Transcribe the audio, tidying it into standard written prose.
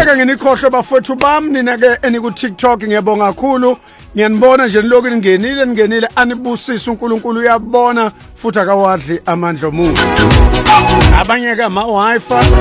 Ngeke nginikhohle bafowethu bami nina ke eniku TikTok ngiyabonga kakhulu ngiyanibona nje niloku ningenile anibusisa uNkulunkulu uyabona futhi akawadli amandla omuntu abanye ke ama Wi-Fi